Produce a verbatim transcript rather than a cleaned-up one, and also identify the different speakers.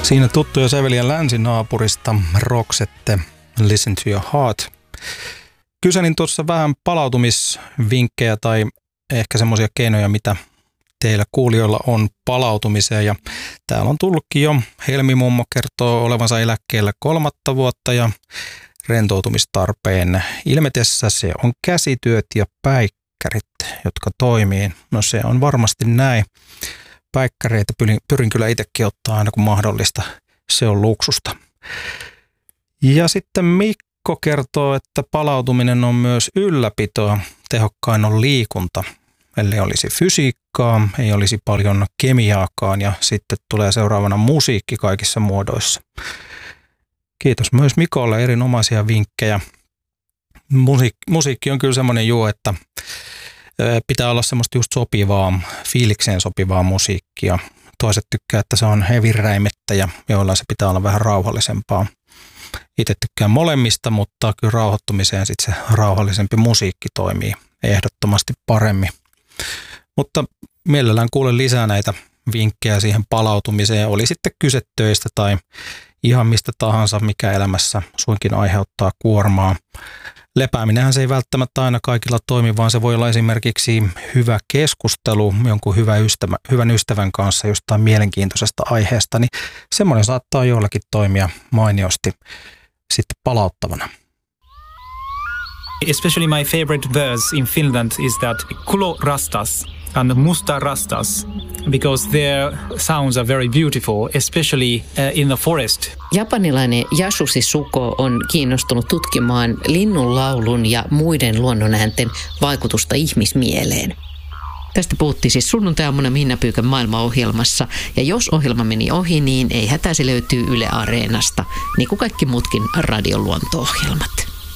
Speaker 1: Siinä tuttuja säveliä länsinaapurista Roxette, Listen to your heart. Kyselin tuossa vähän palautumisvinkkejä tai ehkä semmoisia keinoja, mitä teillä kuulijoilla on palautumiseen. Ja täällä on tullutkin jo. Helmi-mummo kertoo olevansa eläkkeellä kolmatta vuotta ja rentoutumistarpeen ilmetessä se on käsityöt ja päikkärit, jotka toimii. No se on varmasti näin. Päikkäreitä pyrin, pyrin kyllä itsekin ottaa aina kun mahdollista. Se on luksusta. Ja sitten Mikko kertoo, että palautuminen on myös ylläpitoa. Tehokkain on liikunta. Ellei olisi fysiikkaa, ei olisi paljon kemiaakaan ja sitten tulee seuraavana musiikki kaikissa muodoissa. Kiitos myös Mikolle, erinomaisia vinkkejä. Musiik- musiikki on kyllä semmoinen juu, että pitää olla semmoista just sopivaa, fiilikseen sopivaa musiikkia. Toiset tykkää, että se on heviräimettä ja joilla se pitää olla vähän rauhallisempaa. Itse tykkään molemmista, mutta kyllä rauhoittumiseen sitten se rauhallisempi musiikki toimii ehdottomasti paremmin. Mutta mielellään kuulen lisää näitä vinkkejä siihen palautumiseen. Oli sitten kyse töistä tai ihan mistä tahansa, mikä elämässä suinkin aiheuttaa kuormaa. Lepääminenhän se ei välttämättä aina kaikilla toimi, vaan se voi olla esimerkiksi hyvä keskustelu jonkun hyvä ystävä, hyvän ystävän kanssa jostain mielenkiintoisesta aiheesta, niin semmoinen saattaa jollakin toimia mainiosti sitten palauttavana.
Speaker 2: Especially my favorite verse in Finland is that kulo rastas and musta rastas, because their sounds are very beautiful, especially uh, in the forest.
Speaker 3: Japanilainen Yasushi Suko on kiinnostunut tutkimaan linnunlaulun ja muiden luonnonäänten vaikutusta ihmismieleen. Tästä puhuttiin siis sunnuntai-aamuna Minna Pyykän maailmaohjelmassa, ja jos ohjelma meni ohi, niin ei hätä, se löytyy Yle Areenasta, niin kuin kaikki muutkin radioluonto-ohjelmat.